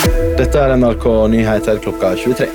Dette NRK Nyheter klokka 23.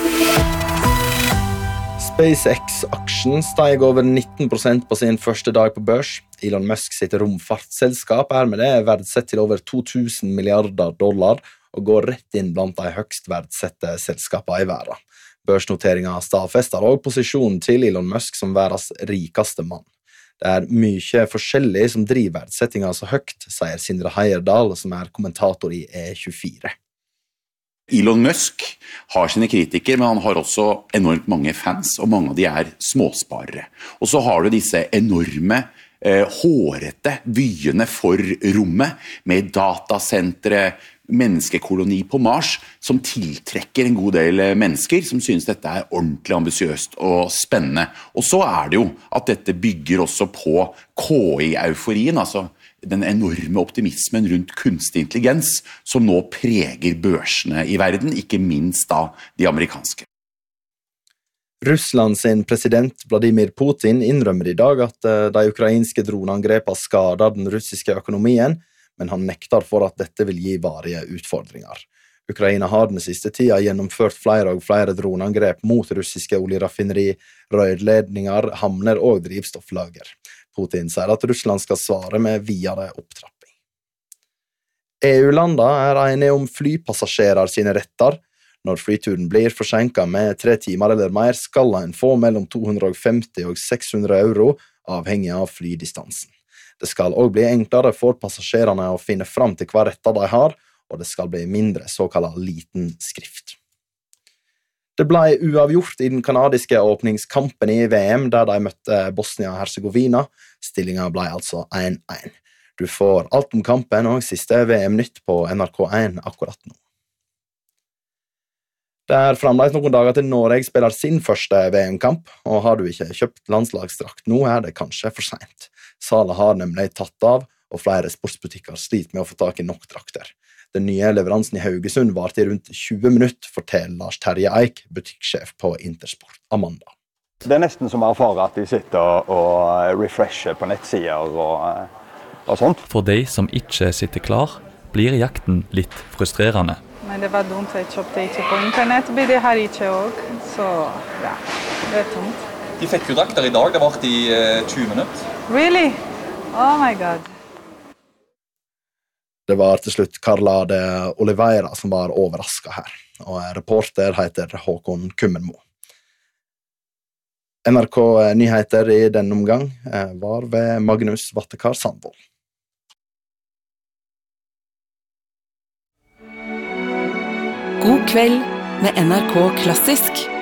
SpaceX-aksjen steg over 19% på sin første dag på børs. Elon Musk sitt romfartsselskap med det verdsett til over 2000 milliarder dollar og går rett inn blant de høgst verdsette selskapene i verden. Børsnoteringen stadfester også posisjonen til Elon Musk som verdens rikeste mann. Det mye forskjellig som driver verdsettingen så høyt, sier Sindre Heierdal, som kommentator i E24. Elon Musk har sine kritikere, men han har også enormt mange fans, og mange av de småsparere. Og så har du disse enorme, hårete vyene for rommet, med datasentre, menneskekoloni på Mars, som tiltrekker en god del mennesker, som synes dette ordentlig ambisiøst og spennende. Og så det jo at dette bygger også på KI-euforien, altså den enorme optimismen rundt kunstig intelligens, som nå preger børsene i verden, ikke minst da de amerikanske. Russland sin president Vladimir Putin innrømmer i dag at de ukrainske droneangrepene skader den russiske økonomien, men han nekter for at dette vil gi varige utfordringer. Ukraina har den siste tida gjennomført flere og flere droneangrep mot russiske oljeraffineri, rørledninger, hamner og drivstofflager. Putin sier at Russland skal svare med videre opptrapping. EU-landene enige om flypassasjerer sine retter. Når flyturen blir forsinket med 3 timer eller mer, skal en få mellom 250 og 600 euro, avhengig av flydistansen. Det skal også bli enklere for passasjerene å finne fram til hva retter de har, og det skal bli mindre såkalt liten skrift. Det ble uavgjort i den kanadiske åpningskampen i VM, der de møtte Bosnia-Herzegovina. Stillingen ble altså 1-1. Du får alt om kampen og siste VM-nytt på NRK1 akkurat nå. Det fremdeles noen dager til Norge spiller sin første VM-kamp, og har du ikke kjøpt landslagsdrakt nå, det kanskje for sent. Salet har nemlig tatt av, og flere sportsbutikker sliter med å få tak i nok drakter. Den nye leveransen i Haugesund var til rundt 20 minutter, forteller Lars Terje Eik, butikksjef på Intersport Amanda. Det nesten som å erfare at de sitter og refresher på nettsider og sånt. For de som ikke sitter klar, blir jakten litt frustrerende. Men det var dumt, jeg kjøpte ikke på internett, blir det her ikke også, så ja, det tomt. De fikk jo drakter i dag, det var i 20 minutter. Really? Oh my god. Det var til slutt Carla de Oliveira som var overrasket her, og reporter heter Håkon Kummenmo. NRK Nyheter i denne omgang var ved Magnus Vattekar Sandvold. God kveld med NRK Klassisk.